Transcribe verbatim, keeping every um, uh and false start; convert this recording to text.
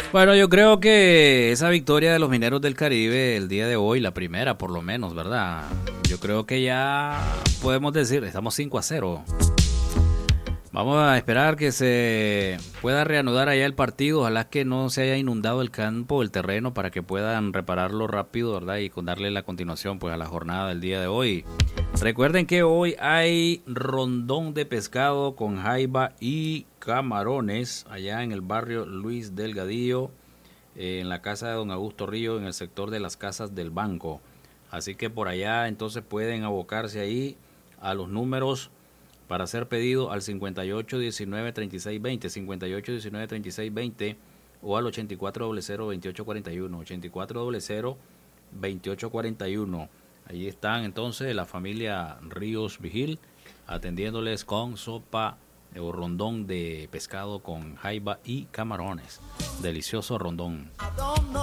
Bueno, yo creo que esa victoria de los Mineros del Caribe el día de hoy, la primera por lo menos, ¿verdad? Yo creo que ya podemos decir, estamos cinco a cero. Vamos a esperar que se pueda reanudar allá el partido. Ojalá que no se haya inundado el campo, el terreno, para que puedan repararlo rápido, ¿verdad? Y con darle la continuación pues a la jornada del día de hoy. Recuerden que hoy hay rondón de pescado con jaiba y camarones allá en el barrio Luis Delgadillo, eh, en la casa de don Augusto Río, en el sector de las casas del banco. Así que por allá entonces pueden abocarse ahí a los números para hacer pedido al cincuenta y ocho diecinueve treinta y seis veinte, cincuenta y ocho diecinueve treinta y seis veinte o al ochenta y cuatro cero cero veintiocho cuarenta y uno, ochenta y cuatro cero cero veintiocho cuarenta y uno. Allí están entonces la familia Ríos Vigil atendiéndoles con sopa o rondón de pescado con jaiba y camarones. Delicioso rondón.